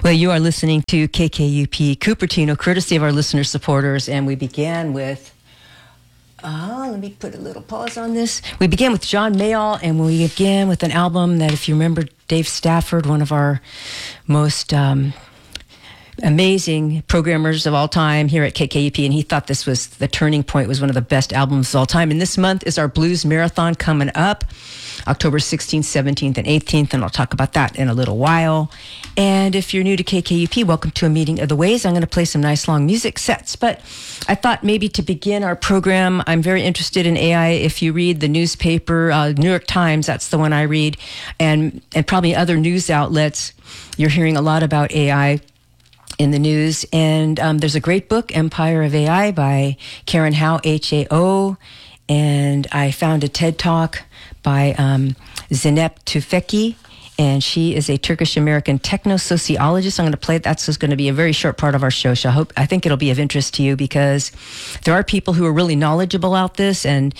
Well, you are listening to KKUP Cupertino, courtesy of our listener supporters, and we began with, let me put a little pause on this. We began with John Mayall, and we began with an album that, if you remember, Dave Stafford, one of our most amazing programmers of all time here at KKUP, and he thought this was the turning point, was one of the best albums of all time. And this month is our Blues Marathon coming up, October 16th, 17th, and 18th, and I'll talk about that in a little while. And if you're new to KKUP, welcome to A Meeting of the Ways. I'm going to play some nice long music sets, but I thought maybe to begin our program, I'm very interested in AI. If you read the newspaper, New York Times, that's the one I read, and probably other news outlets, you're hearing a lot about AI in the news. And there's a great book, Empire of AI, by Karen Hao, H-A-O. And I found a TED Talk by Zeynep Tufekci, and she is a Turkish-American techno-sociologist. I'm going to play it. That's just going to be a very short part of our show. So I think it'll be of interest to you, because there are people who are really knowledgeable about this. And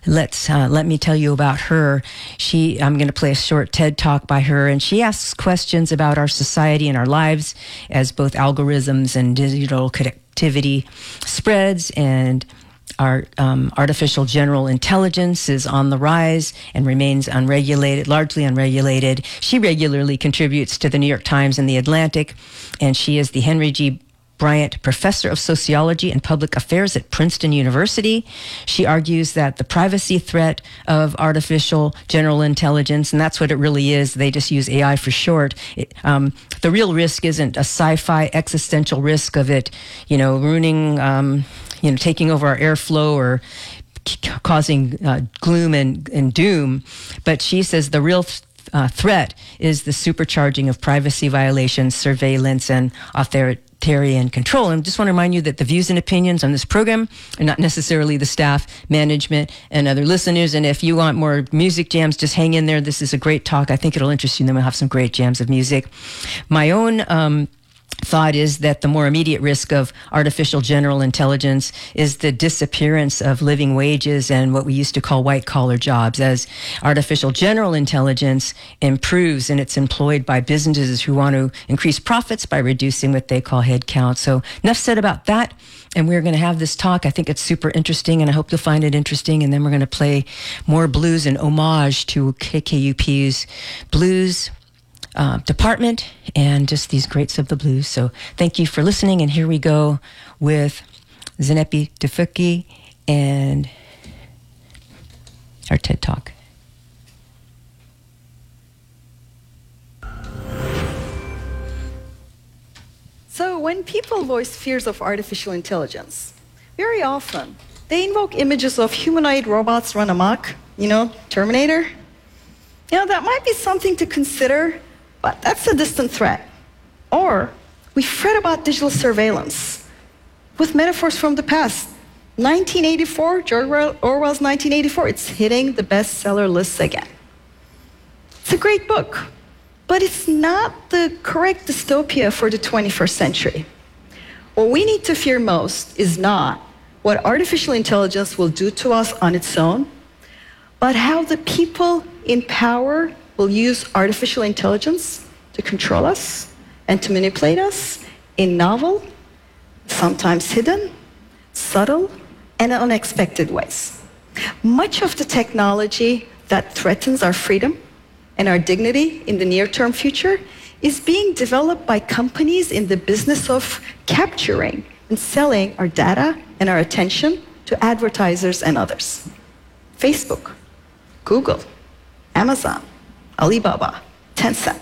let me tell you about her. I'm going to play a short TED Talk by her, and she asks questions about our society and our lives as both algorithms and digital connectivity spreads, and our artificial general intelligence is on the rise and remains unregulated, largely unregulated. She regularly contributes to the New York Times and The Atlantic, and she is the Henry G. Bryant Professor of Sociology and Public Affairs at Princeton University. She argues that the privacy threat of artificial general intelligence, and that's what it really is, they just use AI for short, the real risk isn't a sci-fi existential risk of it, ruining, taking over our airflow or causing gloom and doom. But she says the real threat is the supercharging of privacy violations, surveillance, and authoritarian control. And I just want to remind you that the views and opinions on this program are not necessarily the staff, management, and other listeners. And if you want more music jams, just hang in there. This is a great talk. I think it'll interest you, and then we'll have some great jams of music. My own thought is that the more immediate risk of artificial general intelligence is the disappearance of living wages and what we used to call white-collar jobs. As artificial general intelligence improves and it's employed by businesses who want to increase profits by reducing what they call headcount. So enough said about that. And we're going to have this talk. I think it's super interesting, and I hope you'll find it interesting. And then we're going to play more blues in homage to KKUP's blues department and just these greats of the blues. So thank you for listening, and here we go with Zeynep Tufekci and our TED Talk. So when people voice fears of artificial intelligence, very often they invoke images of humanoid robots run amok, Terminator. That might be something to consider, but that's a distant threat. Or we fret about digital surveillance with metaphors from the past. 1984, George Orwell's 1984, it's hitting the bestseller lists again. It's a great book, but it's not the correct dystopia for the 21st century. What we need to fear most is not what artificial intelligence will do to us on its own, but how the people in power will use artificial intelligence to control us and to manipulate us in novel, sometimes hidden, subtle, and unexpected ways. Much of the technology that threatens our freedom and our dignity in the near-term future is being developed by companies in the business of capturing and selling our data and our attention to advertisers and others. Facebook, Google, Amazon, Alibaba, Tencent.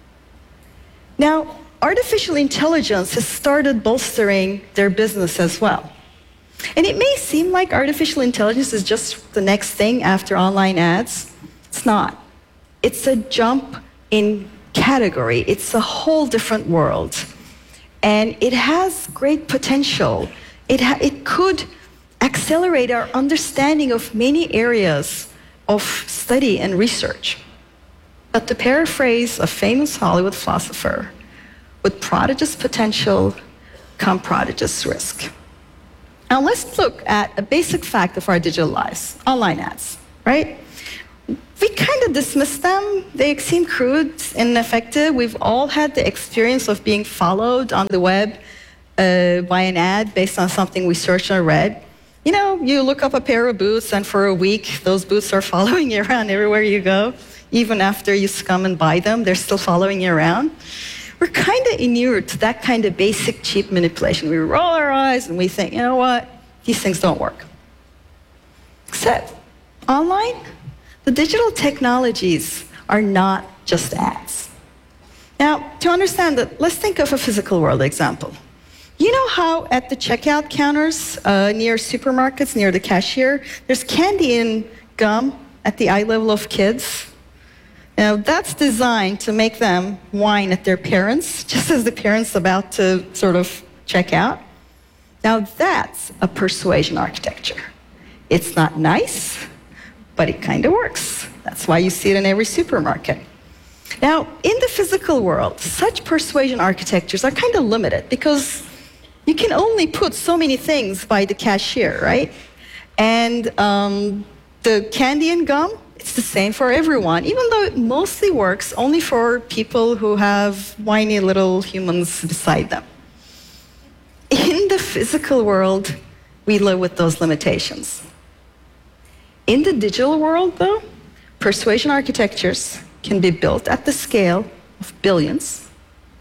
Now, artificial intelligence has started bolstering their business as well. And it may seem like artificial intelligence is just the next thing after online ads. It's not. It's a jump in category. It's a whole different world. And it has great potential. It could accelerate our understanding of many areas of study and research. But to paraphrase a famous Hollywood philosopher, with prodigious potential come prodigious risk. Now let's look at a basic fact of our digital lives, online ads, right? we kind of dismiss them. They seem crude and ineffective. We've all had the experience of being followed on the web by an ad based on something we searched or read. You know, you look up a pair of boots, and for a week, those boots are following you around everywhere you go. Even after you scum and buy them, they're still following you around. We're kind of inured to that kind of basic, cheap manipulation. We roll our eyes and we think, you know what, these things don't work. Except online, the digital technologies are not just ads. Now, to understand that, let's think of a physical world example. You know how at the checkout counters near supermarkets, near the cashier, there's candy and gum at the eye level of kids? Now, that's designed to make them whine at their parents, just as the parents about to sort of check out. Now, that's a persuasion architecture. It's not nice, but it kind of works. That's why you see it in every supermarket. Now, in the physical world, such persuasion architectures are kind of limited because you can only put so many things by the cashier, right? And the candy and gum, it's the same for everyone, even though it mostly works only for people who have whiny little humans beside them. In the physical world, we live with those limitations. In the digital world, though, persuasion architectures can be built at the scale of billions,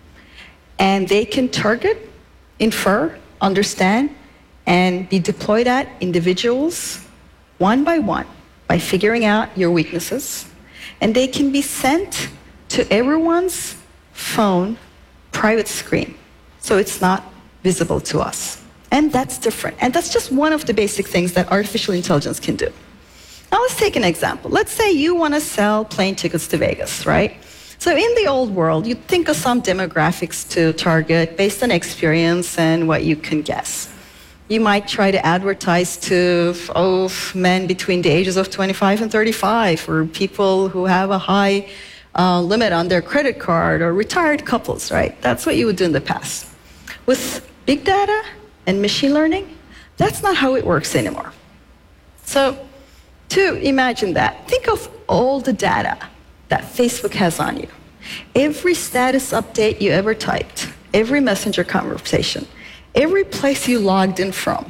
and they can target, infer, understand, and be deployed at individuals one by figuring out your weaknesses, and they can be sent to everyone's phone private screen, so it's not visible to us. And that's different. And that's just one of the basic things that artificial intelligence can do. Now let's take an example. Let's say you want to sell plane tickets to Vegas, right? So in the old world, you'd think of some demographics to target based on experience and what you can guess. You might try to advertise to men between the ages of 25 and 35, or people who have a high limit on their credit card, or retired couples, right? That's what you would do in the past. With big data and machine learning, that's not how it works anymore. So to imagine that, think of all the data that Facebook has on you. Every status update you ever typed, every messenger conversation, every place you logged in from,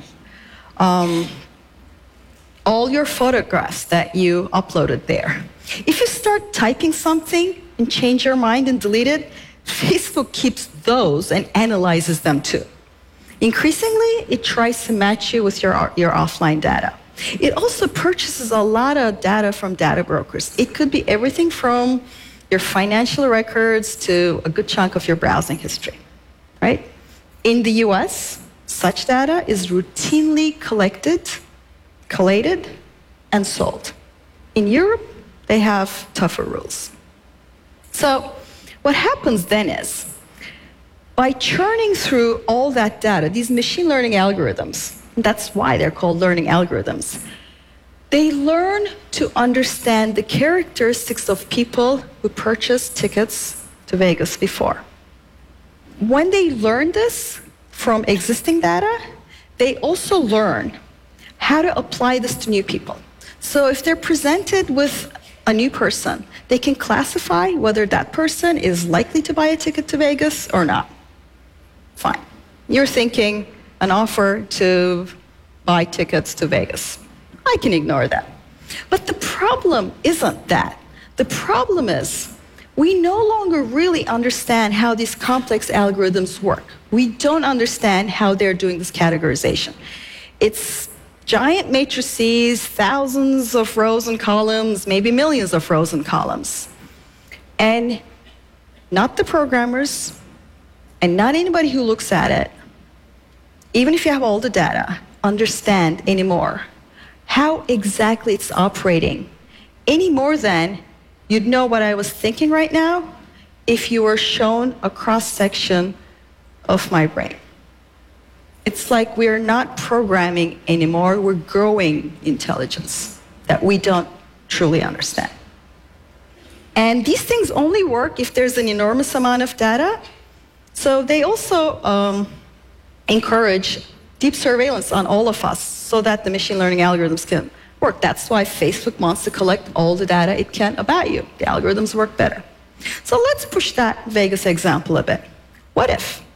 all your photographs that you uploaded there. If you start typing something and change your mind and delete it, Facebook keeps those and analyzes them too. Increasingly, it tries to match you with your offline data. It also purchases a lot of data from data brokers. It could be everything from your financial records to a good chunk of your browsing history, right? In the US, such data is routinely collected, collated, and sold. In Europe, they have tougher rules. So what happens then is, by churning through all that data, these machine learning algorithms, that's why they're called learning algorithms, they learn to understand the characteristics of people who purchased tickets to Vegas before. When they learn this from existing data, they also learn how to apply this to new people. So if they're presented with a new person, they can classify whether that person is likely to buy a ticket to Vegas or not. Fine. You're thinking an offer to buy tickets to Vegas. I can ignore that. But the problem isn't that. The problem is we no longer really understand how these complex algorithms work. We don't understand how they're doing this categorization. It's giant matrices, thousands of rows and columns, maybe millions of rows and columns. And not the programmers, and not anybody who looks at it, even if you have all the data, understand anymore how exactly it's operating, any more than you'd know what I was thinking right now if you were shown a cross-section of my brain. It's like we're not programming anymore, we're growing intelligence that we don't truly understand. And these things only work if there's an enormous amount of data. So they also encourage deep surveillance on all of us so that the machine learning algorithms can work. That's why Facebook wants to collect all the data it can about you. The algorithms work better. So let's push that Vegas example a bit. What if